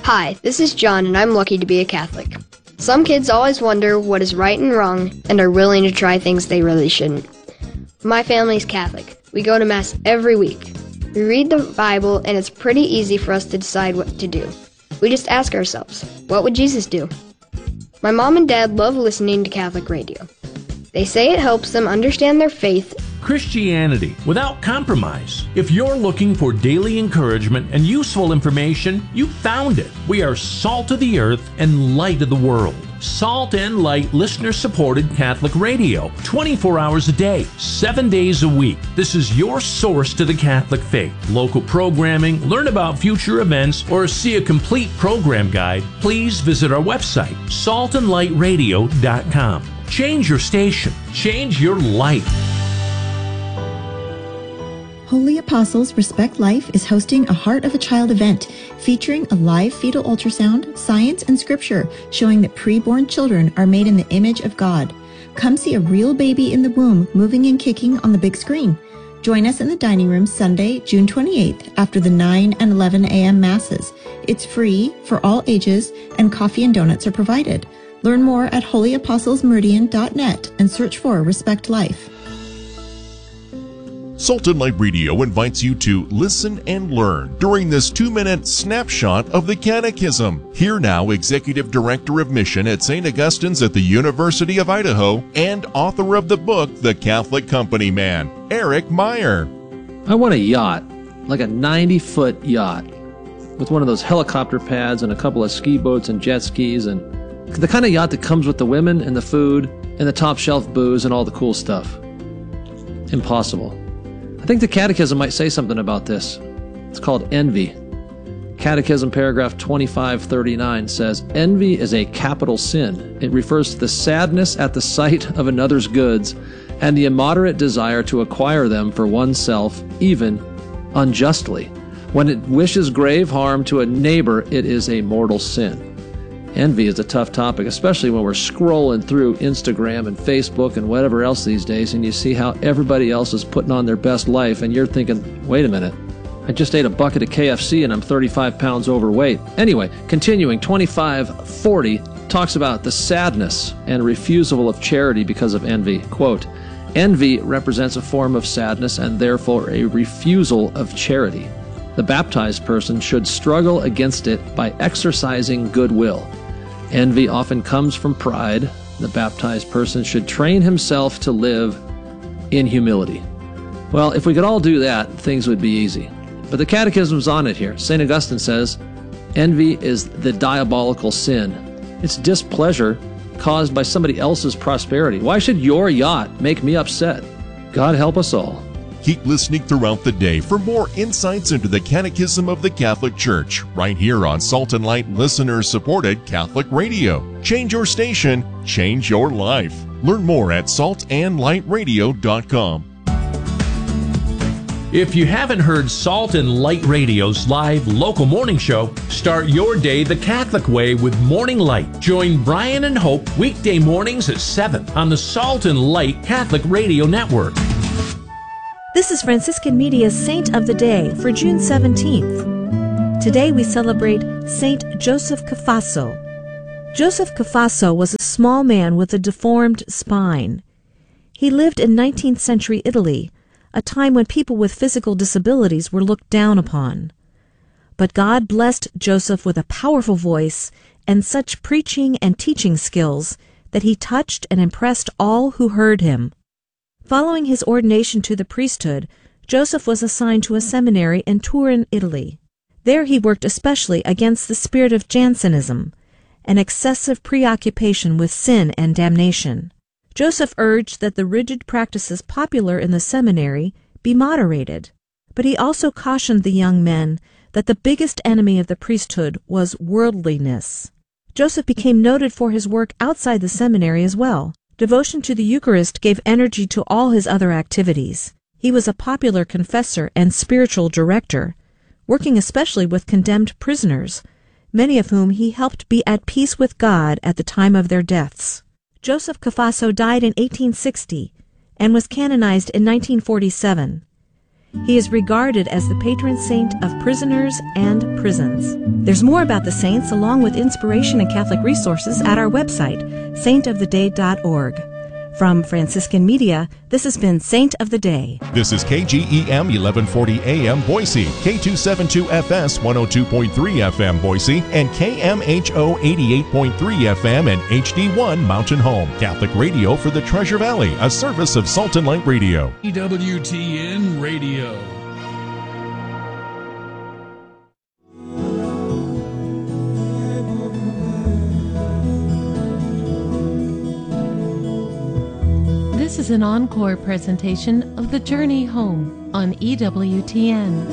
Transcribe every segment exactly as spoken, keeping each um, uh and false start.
Hi, this is John, and I'm lucky to be a Catholic. Some kids always wonder what is right and wrong and are willing to try things they really shouldn't. My family's Catholic. We go to Mass every week. We read the Bible, and it's pretty easy for us to decide what to do. We just ask ourselves, what would Jesus do? My mom and dad love listening to Catholic radio. They say it helps them understand their faith. Christianity without compromise. If you're looking for daily encouragement and useful information, you found it. We are salt of the earth and light of the world. Salt and Light listener-supported Catholic radio, twenty-four hours a day, seven days a week. This is your source to the Catholic faith. Local programming, learn about future events, or see a complete program guide, please visit our website, salt and light radio dot com. Change your station. Change your life. Holy Apostles Respect Life is hosting a Heart of a Child event featuring a live fetal ultrasound, science, and scripture showing that preborn children are made in the image of God. Come see a real baby in the womb moving and kicking on the big screen. Join us in the dining room Sunday, June twenty-eighth after the nine and eleven a.m. masses. It's free for all ages and coffee and donuts are provided. Learn more at holy apostles meridian dot net and search for Respect Life. Salt and Light Radio invites you to listen and learn during this two-minute snapshot of the Catechism. Here now, Executive Director of Mission at Saint Augustine's at the University of Idaho and author of the book, The Catholic Company Man, Eric Meyer. I want a yacht, like a ninety-foot yacht, with one of those helicopter pads and a couple of ski boats and jet skis, and the kind of yacht that comes with the women and the food and the top shelf booze and all the cool stuff. Impossible. I think the Catechism might say something about this. It's called envy. Catechism paragraph twenty-five thirty-nine says, envy is a capital sin. It refers to the sadness at the sight of another's goods and the immoderate desire to acquire them for oneself, even unjustly. When it wishes grave harm to a neighbor, it is a mortal sin. Envy is a tough topic, especially when we're scrolling through Instagram and Facebook and whatever else these days, and you see how everybody else is putting on their best life, and you're thinking, wait a minute, I just ate a bucket of K F C and I'm thirty-five pounds overweight. Anyway, continuing, twenty-five forty talks about the sadness and refusal of charity because of envy. Quote, envy represents a form of sadness and therefore a refusal of charity. The baptized person should struggle against it by exercising goodwill. Envy often comes from pride. The baptized person should train himself to live in humility. Well, if we could all do that, things would be easy. But the Catechism's on it here. Saint Augustine says, envy is the diabolical sin. It's displeasure caused by somebody else's prosperity. Why should your yacht make me upset? God help us all. Keep listening throughout the day for more insights into the Catechism of the Catholic Church, right here on Salt and Light listener-supported Catholic Radio. Change your station, change your life. Learn more at salt and light radio dot com. If you haven't heard Salt and Light Radio's live local morning show, start your day the Catholic way with Morning Light. Join Brian and Hope weekday mornings at seven on the Salt and Light Catholic Radio Network. This is Franciscan Media's Saint of the Day for June seventeenth. Today we celebrate Saint Joseph Cafasso. Joseph Cafasso was a small man with a deformed spine. He lived in nineteenth century Italy, a time when people with physical disabilities were looked down upon. But God blessed Joseph with a powerful voice and such preaching and teaching skills that he touched and impressed all who heard him. Following his ordination to the priesthood, Joseph was assigned to a seminary in Turin, Italy. There he worked especially against the spirit of Jansenism, an excessive preoccupation with sin and damnation. Joseph urged that the rigid practices popular in the seminary be moderated, but he also cautioned the young men that the biggest enemy of the priesthood was worldliness. Joseph became noted for his work outside the seminary as well. Devotion to the Eucharist gave energy to all his other activities. He was a popular confessor and spiritual director, working especially with condemned prisoners, many of whom he helped be at peace with God at the time of their deaths. Joseph Cafasso died in eighteen sixty and was canonized in nineteen forty-seven. He is regarded as the patron saint of prisoners and prisons. There's more about the saints along with inspiration and Catholic resources at our website, saint of the day dot org. From Franciscan Media, this has been Saint of the Day. This is K G E M eleven forty A M Boise, K two seventy-two F S one oh two point three F M Boise, and K M H O eighty-eight point three F M and H D one Mountain Home. Catholic radio for the Treasure Valley, a service of Salt and Light Radio. E W T N Radio. This is an encore presentation of The Journey Home on E W T N.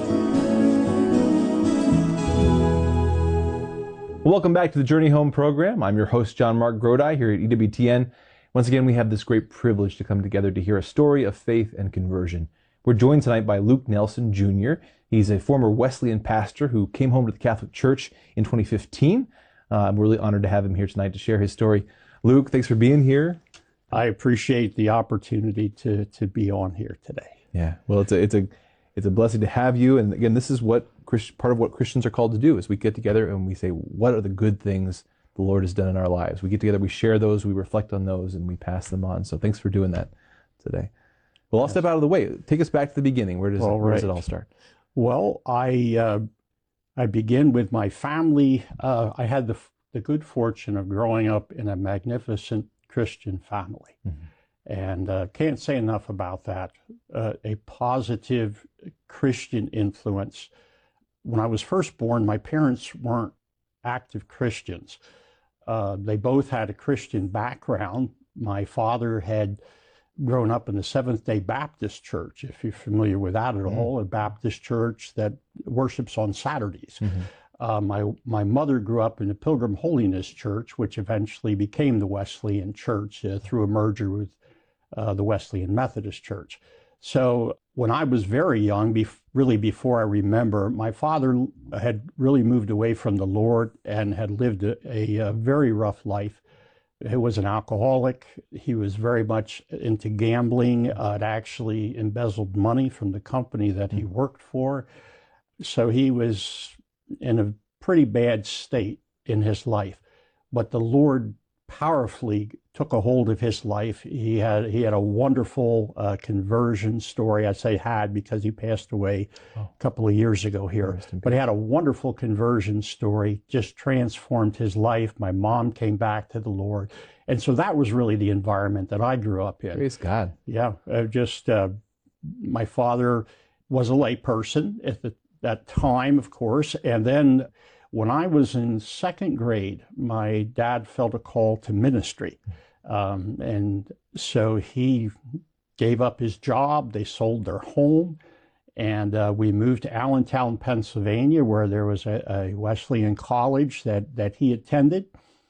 Welcome back to the Journey Home program. I'm your host, John Mark Grodi, here at E W T N. Once again, we have this great privilege to come together to hear a story of faith and conversion. We're joined tonight by Luke Nelson, Junior He's a former Wesleyan pastor who came home to the Catholic Church in twenty fifteen. Uh, I'm really honored to have him here tonight to share his story. Luke, thanks for being here. I appreciate the opportunity to to be on here today. Yeah, well, it's a it's a it's a blessing to have you. And again, this is what Christ, part of what Christians are called to do: is we get together and we say, what are the good things the Lord has done in our lives? We get together, we share those, we reflect on those, and we pass them on. So thanks for doing that today. Well, I'll yes. step out of the way. Take us back to the beginning. Where does it, where right. does it all start? Well, I uh, I begin with my family. Uh, I had the the good fortune of growing up in a magnificent Christian family. Mm-hmm. And uh, can't say enough about that. Uh, a positive Christian influence. When I was first born, my parents weren't active Christians. Uh, they both had a Christian background. My father had grown up in the Seventh-day Baptist Church, if you're familiar with that at mm-hmm. all, a Baptist church that worships on Saturdays. Mm-hmm. Uh, my my mother grew up in the Pilgrim Holiness Church, which eventually became the Wesleyan Church uh, through a merger with uh, the Wesleyan Methodist Church. So when I was very young, bef- really before I remember, my father had really moved away from the Lord and had lived a, a, a very rough life. He was an alcoholic. He was very much into gambling. Uh, had actually embezzled money from the company that he worked for. So he was in a pretty bad state in his life, but the Lord powerfully took a hold of his life. He had he had a wonderful uh, conversion story. I say had because he passed away oh. a couple of years ago here, but he had a wonderful conversion story, just transformed his life. My mom came back to the Lord, and so that was really the environment that I grew up in. Praise God. Yeah, uh, just uh, my father was a lay person at the that time, of course. And then when I was in second grade, my dad felt a call to ministry. Um, and so he gave up his job. They sold their home. And uh, we moved to Allentown, Pennsylvania, where there was a, a Wesleyan college that, that he attended,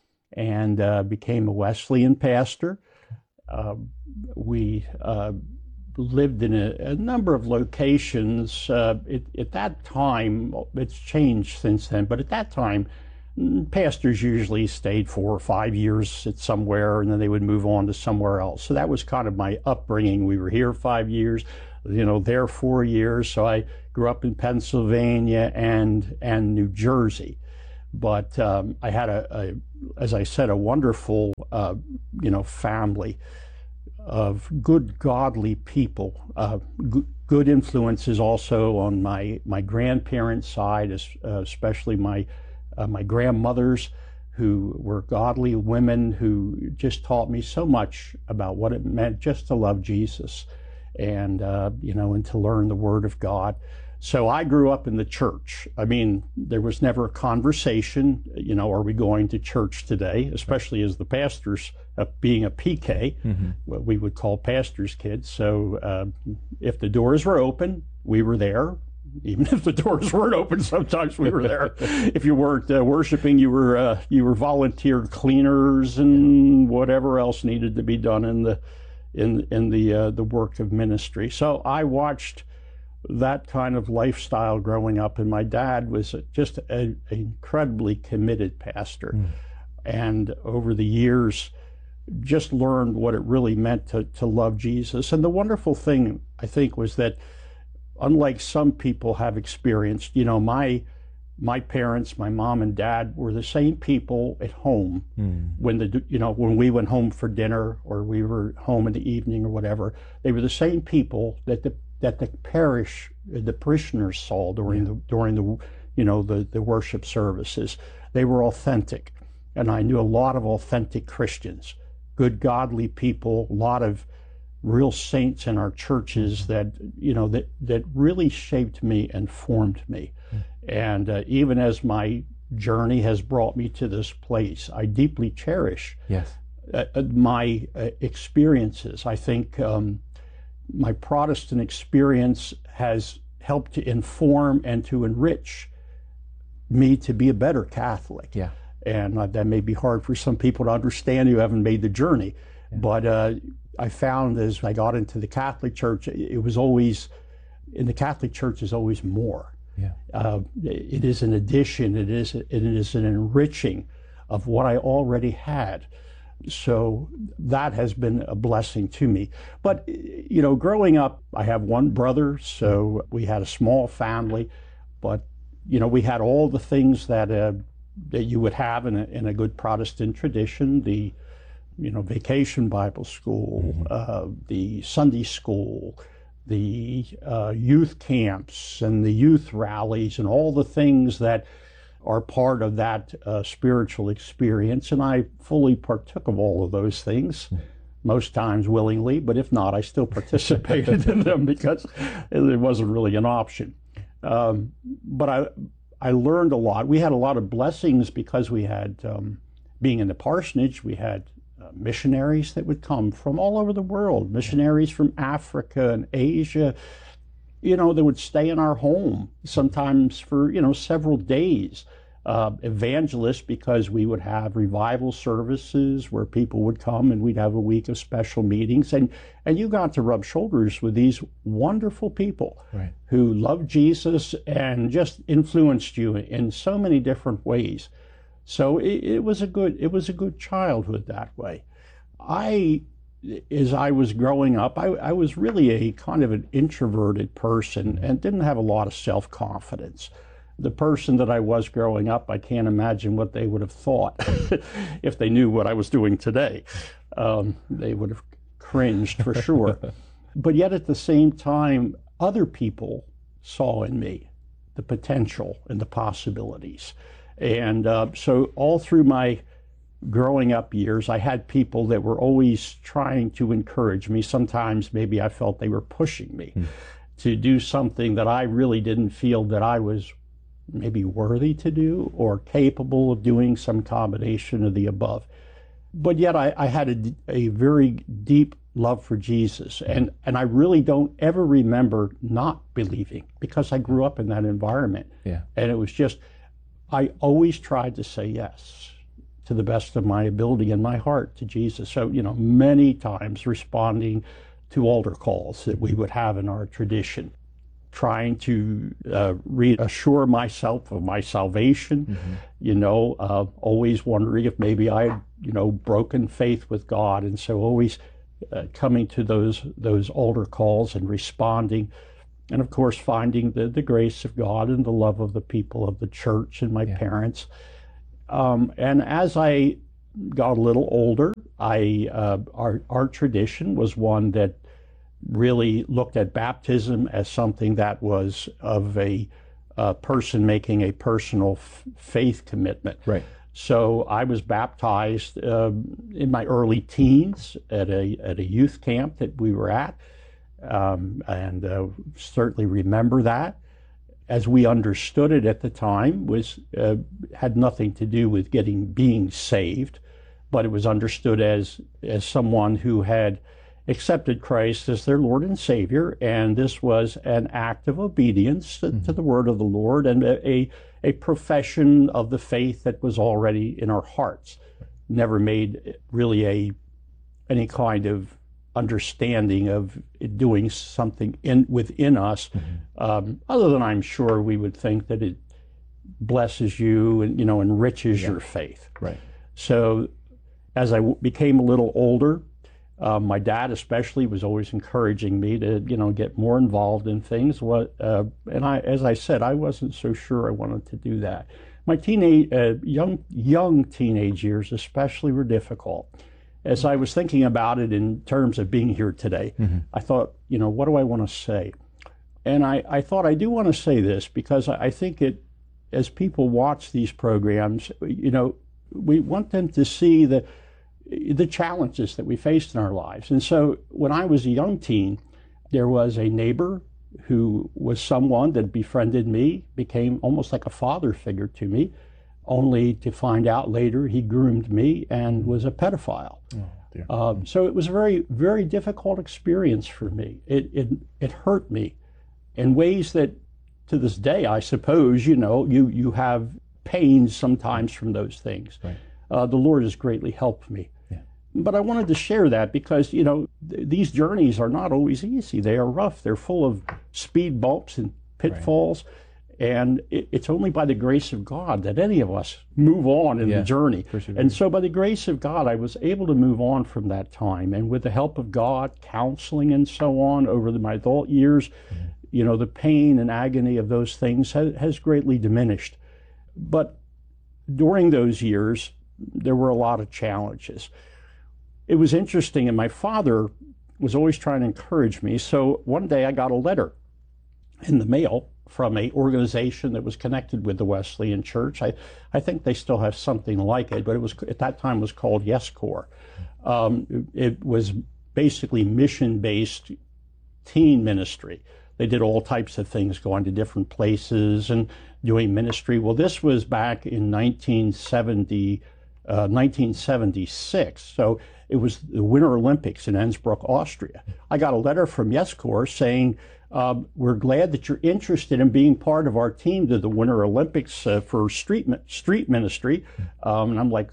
and uh, became a Wesleyan pastor. Uh, we uh, lived in a, a number of locations. Uh, it, at that time, it's changed since then, but at that time, pastors usually stayed four or five years at somewhere, and then they would move on to somewhere else. So that was kind of my upbringing. We were here five years, you know, there four years. So I grew up in Pennsylvania and and New Jersey. But um, I had a, a, as I said, a wonderful, uh, you know, family of good, godly people, uh, g- good influences also on my, my grandparents' side, uh, especially my uh, my grandmothers, who were godly women who just taught me so much about what it meant just to love Jesus and, uh, you know, and to learn the Word of God. So I grew up in the church. I mean, there was never a conversation, you know, are we going to church today, especially as the pastors, uh, being a P K, mm-hmm. what we would call pastors' kids. So uh, if the doors were open, we were there. Even if the doors weren't open, sometimes we were there. If you weren't uh, worshiping, you were uh, you were volunteer cleaners and whatever else needed to be done in the in in the uh, the work of ministry. So I watched that kind of lifestyle growing up, and my dad was just an incredibly committed pastor. Mm. And over the years, just learned what it really meant to, to love Jesus. And the wonderful thing, I think, was that unlike some people have experienced, you know, my my parents, my mom and dad were the same people at home mm. when the you know when we went home for dinner or we were home in the evening or whatever. They were the same people that the that the parish the parishioners saw during yeah. the during the you know the the worship services. They were authentic, and I knew a lot of authentic Christians, good godly people, a lot of real saints in our churches that you know that that really shaped me and formed me. Mm. And uh, even as my journey has brought me to this place, I deeply cherish yes. uh, my uh, experiences. I think um, my Protestant experience has helped to inform and to enrich me to be a better Catholic. Yeah. And uh, that may be hard for some people to understand who haven't made the journey. Yeah. But uh, I found as I got into the Catholic Church, it was always, in the Catholic Church is always more. Yeah. Uh, it is an addition, it is, it is an enriching of what I already had. So that has been a blessing to me. But, you know, growing up, I have one brother, so we had a small family, but, you know, we had all the things that uh, that you would have in a, in a good Protestant tradition, the, you know, vacation Bible school, mm-hmm. uh, the Sunday school, the uh, youth camps and the youth rallies and all the things that are part of that uh, spiritual experience. And I fully partook of all of those things, mm-hmm. most times willingly, but if not, I still participated in them because it wasn't really an option. Um, but I I learned a lot. We had a lot of blessings because we had, um, being in the parsonage, we had uh, missionaries that would come from all over the world, missionaries from Africa and Asia, you know, that would stay in our home sometimes for, you know, several days. Uh, evangelists, because we would have revival services where people would come and we'd have a week of special meetings, and and you got to rub shoulders with these wonderful people right. who loved Jesus and just influenced you in so many different ways. So it, it was a good it was a good childhood that way. I, as I was growing up, I, I was really a kind of an introverted person and didn't have a lot of self-confidence. The person that I was growing up, I can't imagine what they would have thought if they knew what I was doing today. Um, they would have cringed for sure. But yet at the same time, other people saw in me the potential and the possibilities. And uh, so all through my growing up years, I had people that were always trying to encourage me. Sometimes maybe I felt they were pushing me mm. to do something that I really didn't feel that I was maybe worthy to do or capable of doing, some combination of the above. But yet I, I had a, a very deep love for Jesus. And, and I really don't ever remember not believing because I grew up in that environment. Yeah. And it was just, I always tried to say yes to the best of my ability in my heart to Jesus. So, you know, many times responding to altar calls that we would have in our tradition, trying to uh, reassure myself of my salvation, mm-hmm. you know, uh, always wondering if maybe I had, you know, broken faith with God. And so always uh, coming to those those altar calls and responding. And of course, finding the, the grace of God and the love of the people of the church and my yeah. parents. Um, and as I got a little older, I uh, our, our tradition was one that really looked at baptism as something that was of a uh, person making a personal f- faith commitment. Right. So I was baptized uh, in my early teens at a at a youth camp that we were at, um, and uh, certainly remember that. As we understood it at the time, was uh, had nothing to do with getting being saved, but it was understood as as someone who had accepted Christ as their Lord and Savior, and this was an act of obedience to, mm-hmm. to the word of the Lord and a, a a profession of the faith that was already in our hearts. Never made really a any kind of understanding of it doing something in within us, mm-hmm. um, other than I'm sure we would think that it blesses you and, you know, enriches yeah. your faith. Right. So as I w- became a little older, Uh, my dad especially was always encouraging me to, you know, get more involved in things. What, uh, and I, as I said, I wasn't so sure I wanted to do that. My teenage, uh, young, young teenage years especially were difficult. As I was thinking about it in terms of being here today, mm-hmm. I thought, you know, what do I want to say? And I, I thought I do want to say this because I think it, as people watch these programs, you know, we want them to see the the challenges that we faced in our lives. And so when I was a young teen, there was a neighbor who was someone that befriended me, became almost like a father figure to me, only to find out later he groomed me and was a pedophile. Oh, dear. Um, so it was a very, very difficult experience for me. It, it, it hurt me in ways that to this day, I suppose, you know, you, you have pains sometimes from those things. Right. Uh, the Lord has greatly helped me. Yeah. But I wanted to share that because, you know, th- these journeys are not always easy. They are rough. They're full of speed bumps and pitfalls. Right. And it, it's only by the grace of God that any of us move on in yeah. the journey. And so by the grace of God, I was able to move on from that time. And with the help of God, counseling and so on over the, my adult years, mm-hmm. you know, the pain and agony of those things has, has greatly diminished. But during those years, there were a lot of challenges. It was interesting, and my father was always trying to encourage me. So one day I got a letter in the mail from an organization that was connected with the Wesleyan Church. I, I think they still have something like it, but it was at that time was called Yes Corps. Um, it, it was basically mission-based teen ministry. They did all types of things, going to different places and doing ministry. Well, this was back in nineteen seventy, uh, nineteen seventy-six. So it was the Winter Olympics in Innsbruck, Austria. I got a letter from Yes Corps saying, uh, we're glad that you're interested in being part of our team to the Winter Olympics uh, for street street ministry. Um, and I'm like,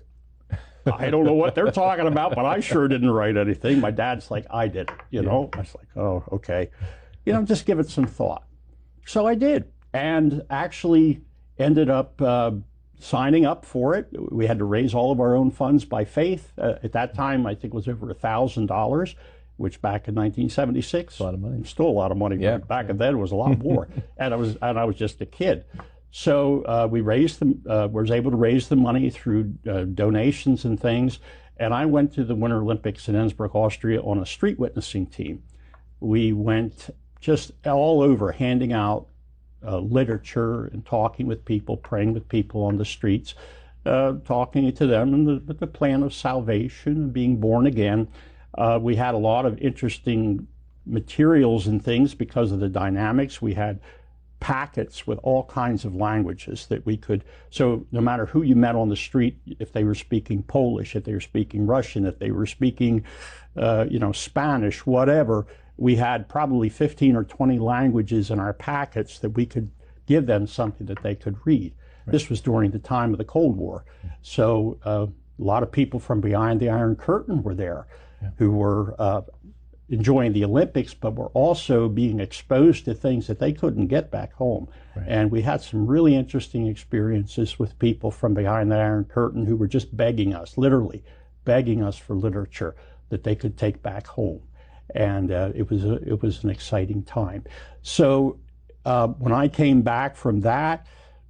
I don't know what they're talking about, but I sure didn't write anything. My dad's like, I did, you know. I was like, oh, okay. You know, just give it some thought. So I did, and actually ended up uh, signing up for it. We had to raise all of our own funds by faith. Uh, at that time, I think it was over a thousand dollars, which back in nineteen seventy-six, a lot of money. Still a lot of money. Yeah. Back then, it was a lot more, and I was and I was just a kid. So uh, we raised them. Uh, was able to raise the money through uh, donations and things. And I went to the Winter Olympics in Innsbruck, Austria, on a street witnessing team. We went just all over, handing out uh, literature and talking with people, praying with people on the streets, uh, talking to them and the, the plan of salvation and being born again. Uh, we had a lot of interesting materials and things because of the dynamics. We had packets with all kinds of languages that we could, so no matter who you met on the street, if they were speaking Polish, if they were speaking Russian, if they were speaking, uh, you know, Spanish, whatever, we had probably fifteen or twenty languages in our packets that we could give them something that they could read. Right. This was during the time of the Cold War. So uh, a lot of people from behind the Iron Curtain were there, yeah. who were uh, enjoying the Olympics, but were also being exposed to things that they couldn't get back home. Right. And we had some really interesting experiences with people from behind the Iron Curtain who were just begging us, literally begging us for literature that they could take back home. And uh, it was a, it was an exciting time. So uh, when I came back from that,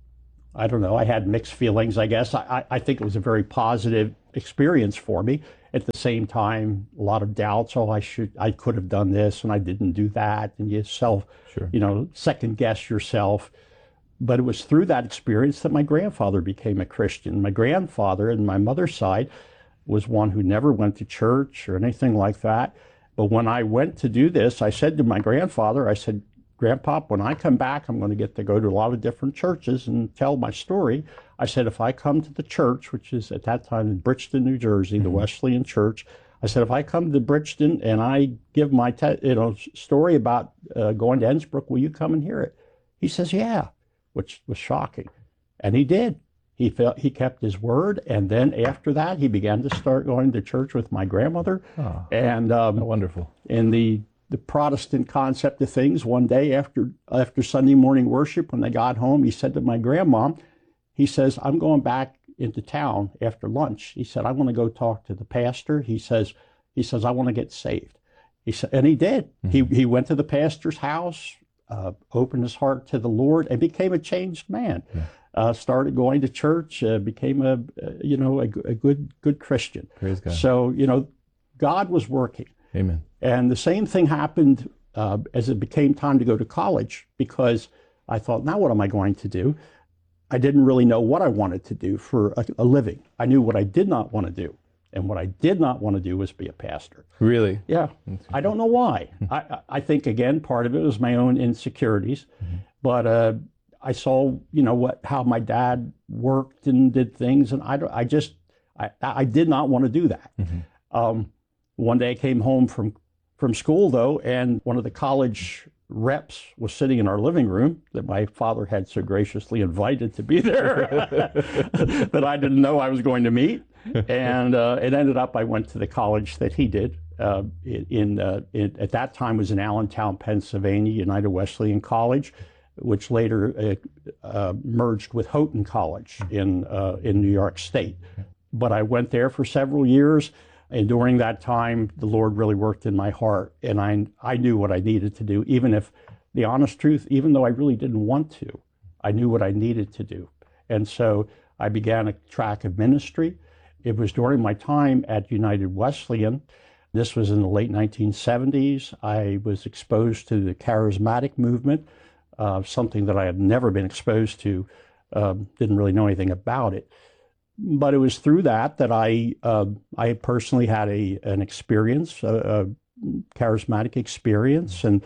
I don't know, I had mixed feelings, I guess. I, I think it was a very positive experience for me. At the same time, a lot of doubts. Oh, I should, I could have done this, and I didn't do that. And you self, sure. you know, second guess yourself. But it was through that experience that my grandfather became a Christian. My grandfather, and my mother's side, was one who never went to church or anything like that. But when I went to do this, I said to my grandfather, I said, Grandpa, when I come back, I'm going to get to go to a lot of different churches and tell my story. I said, if I come to the church, which is at that time in Bridgeton, New Jersey, mm-hmm. the Wesleyan Church, I said, if I come to Bridgeton and I give my te- you know story about uh, going to Innsbruck, will you come and hear it? He says, yeah, which was shocking. And he did. He felt he kept his word, and then after that, he began to start going to church with my grandmother. Oh, and um, wonderful. In the the Protestant concept of things, one day after after Sunday morning worship, when they got home, he said to my grandma, he says, I'm going back into town after lunch. He said, I want to go talk to the pastor. He says, He says, I want to get saved. He said, and he did. Mm-hmm. He he went to the pastor's house, uh, opened his heart to the Lord, and became a changed man. Yeah. Uh, started going to church, uh, became a uh, you know a, a good good Christian. Praise God. So you know, God was working. Amen. And the same thing happened uh, as it became time to go to college, because I thought, now what am I going to do? I didn't really know what I wanted to do for a, a living. I knew what I did not want to do. And what I did not want to do was be a pastor. Really? Yeah. I don't know why. I, I think, again, part of it was my own insecurities. Mm-hmm. But uh, I saw, you know, what how my dad worked and did things. And I, I just, I, I did not want to do that. Mm-hmm. Um, one day I came home from, from school, though, and one of the college reps was sitting in our living room that my father had so graciously invited to be there that I didn't know I was going to meet. And uh, it ended up I went to the college that he did. Uh, in, uh, in at that time was in Allentown, Pennsylvania, United Wesleyan College, which later uh, uh, merged with Houghton College in uh, in New York State. But I went there for several years, and during that time, the Lord really worked in my heart, and I I knew what I needed to do. Even if, the honest truth, even though I really didn't want to, I knew what I needed to do, and so I began a track of ministry. It was during my time at United Wesleyan. This was in the late nineteen seventies. I was exposed to the charismatic movement, uh, something that I had never been exposed to, um, didn't really know anything about it. But it was through that that I uh, I personally had a an experience, a, a charismatic experience. And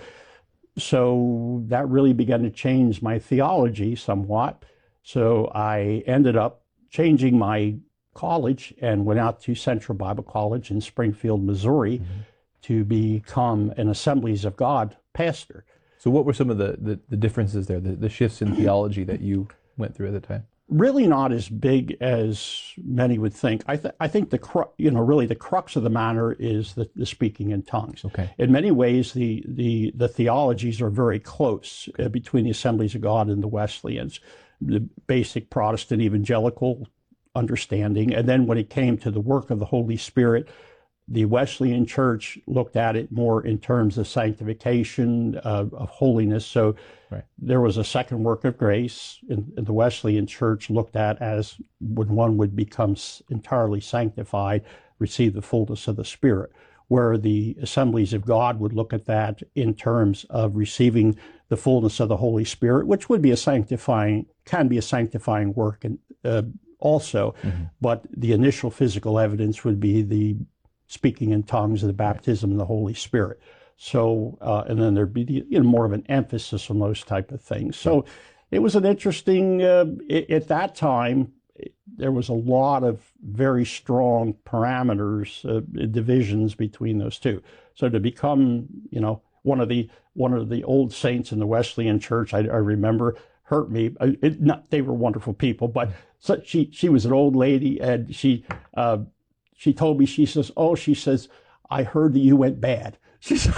so that really began to change my theology somewhat. So I ended up changing my college and went out to Central Bible College in Springfield, Missouri, mm-hmm. to become an Assemblies of God pastor. So what were some of the, the, the differences there, the, the shifts in theology that you went through at the time? Really not as big as many would think. I, th- I think the cru- you know really the crux of the matter is the, the speaking in tongues. Okay. In many ways, the the the theologies are very close uh, between the Assemblies of God and the Wesleyans, the basic Protestant evangelical understanding. And then when it came to the work of the Holy Spirit, the Wesleyan Church looked at it more in terms of sanctification, uh, of holiness. So right. There was a second work of grace in, in the Wesleyan Church looked at as when one would become entirely sanctified, receive the fullness of the Spirit, where the Assemblies of God would look at that in terms of receiving the fullness of the Holy Spirit, which would be a sanctifying, can be a sanctifying work and uh, also, mm-hmm. but the initial physical evidence would be the speaking in tongues, the baptism of the Holy Spirit. So, uh, and then there'd be the, you know, more of an emphasis on those type of things. So it was an interesting, uh, it, at that time, it, there was a lot of very strong parameters, uh, divisions between those two. So to become, you know, one of the, one of the old saints in the Wesleyan Church, I, I remember, hurt me. It, not, they were wonderful people, but so she she was an old lady, and she uh, she told me, she says, oh, she says, I heard that you went bad. She said,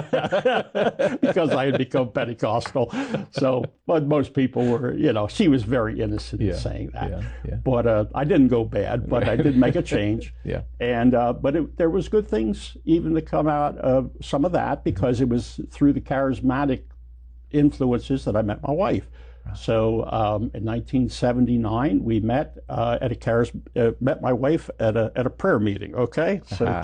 because I had become Pentecostal. So, but most people were, you know, she was very innocent yeah, in saying that. Yeah, yeah. But uh, I didn't go bad, but I did make a change. yeah. And uh, but it, there was good things even to come out of some of that, because it was through the charismatic influences that I met my wife. So um, in nineteen seventy-nine, we met uh, at a charis- uh, met my wife at a at a prayer meeting. Okay, so